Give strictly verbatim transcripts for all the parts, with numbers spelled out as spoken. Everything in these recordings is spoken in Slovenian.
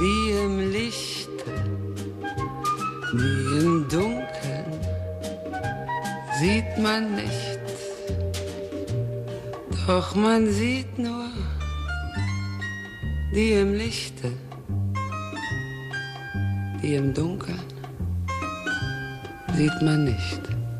die im Lichte, die im Dunkeln, sieht man nicht, doch man sieht nur die im Lichte, die im Dunkeln, sieht man nicht.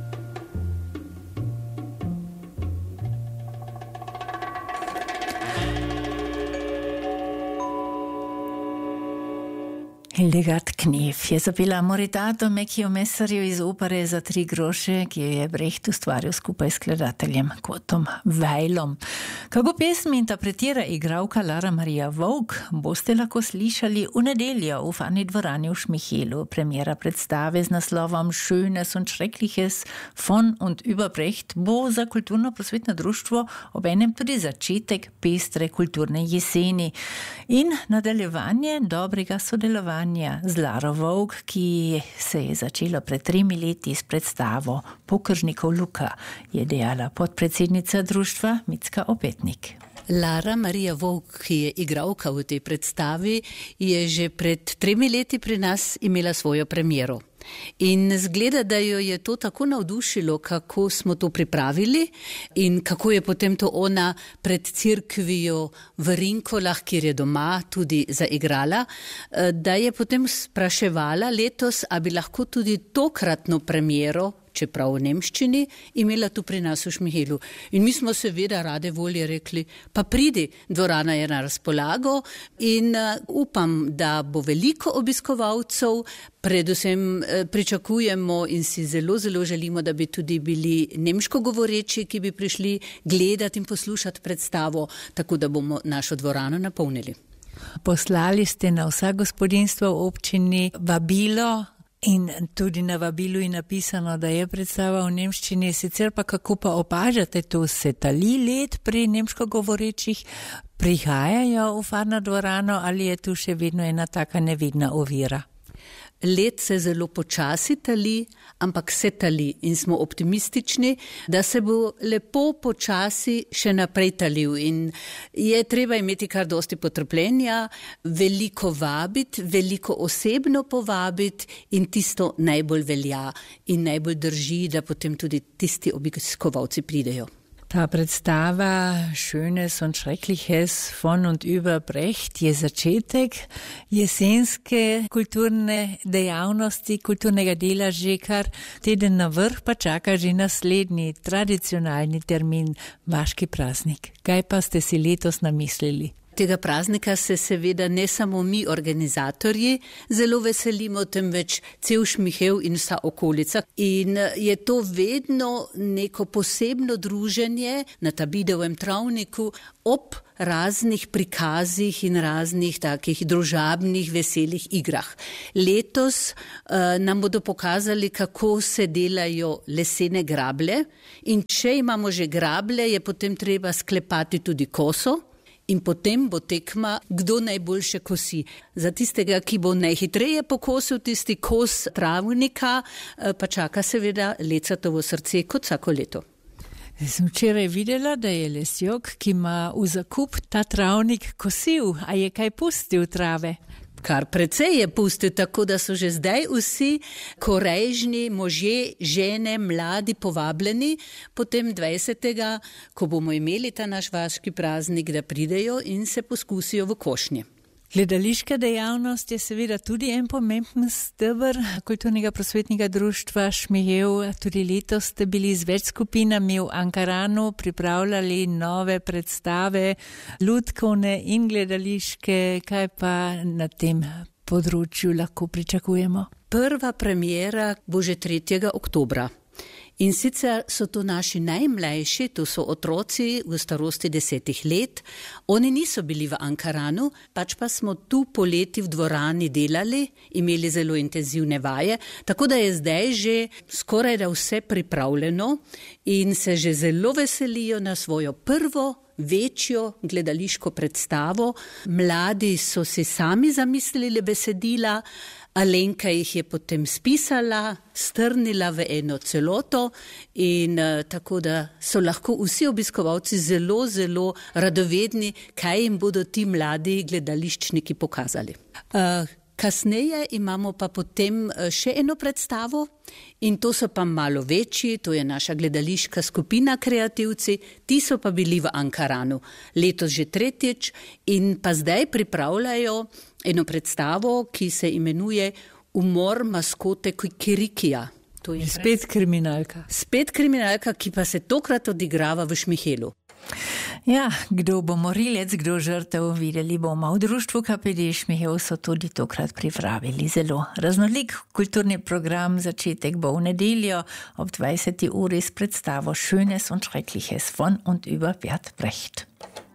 Hildegard Knef je zapela Amoritato Mekio Mesarju iz opere Za tri groše, ki jo je Brecht ustvaril skupaj s skladateljem Kotom Vajlom. Kako pesmi interpretira igralka Lara Marija Vovk, boste lahko slišali v nedeljo v Fani dvorani v Šmihelu. Premiera predstave z naslovom Schönes und Schreckliches von und über Brecht bo za kulturno-prosvetno društvo obenem tudi začetek pestre kulturne jeseni in nadaljevanje dobrega sodelovanja z Laro Vovk, ki se je začelo pred tremi leti s predstavo Pokržnikov Luka, je dejala podpredsednica društva Micka Opetnik. Lara Marija Vovk, ki je igralka v tej predstavi, je že pred tremi leti pri nas imela svojo premiero. In zgleda, da jo je to tako navdušilo, kako smo to pripravili in kako je potem to ona pred cerkvijo v Rinkolah, kjer je doma tudi zaigrala, da je potem spraševala letos, a bi lahko tudi tokratno premiero, čeprav v nemščini, imela tu pri nas v Šmihelu. In mi smo seveda rade volje rekli, pa pridi, dvorana je na razpolago in uh, upam, da bo veliko obiskovalcev, predvsem uh, pričakujemo in si zelo, zelo želimo, da bi tudi bili nemško govoreči, ki bi prišli gledati in poslušati predstavo, tako da bomo našo dvorano napolnili. Poslali ste na vsa gospodinstva v občini vabilo, in tudi na vabilu je napisano, da je predstava v nemščini, sicer pa kako pa opažate to, se tali let pri nemško govorečih, prihajajo v Farno dvorano ali je tu še vedno ena taka nevidna ovira? Let se zelo počasi tali, ampak se tali in smo optimistični, da se bo lepo počasi še naprej talil in je treba imeti kar dosti potrpljenja, veliko vabiti, veliko osebno povabiti in tisto najbolj velja in najbolj drži, da potem tudi tisti obiskovalci pridejo. Ta predstava Schönes und Schreckliches von und über Brecht je začetek jesenske kulturne dejavnosti, kulturnega dela že kar teden na vrh, pa čaka že naslednji tradicionalni termin, vaški praznik. Kaj pa ste si letos namislili? Tega praznika se seveda ne samo mi organizatorji zelo veselimo, temveč cel Šmihel in vsa okolica. In je to vedno neko posebno druženje na Tabidovem travniku ob raznih prikazih in raznih takih družabnih veselih igrah. Letos uh, nam bodo pokazali, kako se delajo lesene grable in če imamo že grable, je potem treba sklepati tudi koso. In potem bo tekma, kdo najboljše kosi. Za tistega, ki bo najhitreje pokosil tisti kos travnika, pa čaka seveda Lecatovo srce kot vsako leto. Sem včeraj videla, da je lesjok, ki ima v zakup ta travnik kosil, a je kaj pustil trave? Kar precej je pustil, tako da so že zdaj vsi korejžni možje, žene, mladi povabljeni potem dvajsetega, ko bomo imeli ta naš vaški praznik, da pridejo in se poskusijo v košnje. Gledališka dejavnost je seveda tudi en pomemben steber kulturnega prosvetnega društva Šmihel. Tudi letos ste bili z več skupinami v Ankaranu, pripravljali nove predstave, lutkovne in gledališke. Kaj pa na tem področju lahko pričakujemo? Prva premiera bo že tretjega oktobra. In sicer so to naši najmlajši, to so otroci v starosti desetih let. Oni niso bili v Ankaranu, pač pa smo tu poleti v dvorani delali, imeli zelo intenzivne vaje, tako da je zdaj že skoraj da vse pripravljeno in se že zelo veselijo na svojo prvo večjo gledališko predstavo. Mladi so si sami zamislili besedila, Alenka jih je potem spisala, strnila v eno celoto in uh, tako da so lahko vsi obiskovalci zelo, zelo radovedni, kaj jim bodo ti mladi gledališčniki pokazali. Uh, kasneje imamo pa potem še eno predstavo in to so pa malo večji, to je naša gledališka skupina Kreativci, ti so pa bili v Ankaranu letos že tretjič in pa zdaj pripravljajo eno predstavo, ki se imenuje Umor maskote Kikirikija. To je spet kriminalka. Spet kriminalka, ki pa se tokrat odigrava v Šmihelu. Ja, kdo bo morilec, kdo žrtev, videli bomo. V društvu K P D Šmihel so tudi tokrat pripravili zelo raznolik kulturni program. Začetek bo v nedeljo ob dvajseti uri s predstavo Schönes und Schreckliches von und über Bert Brecht.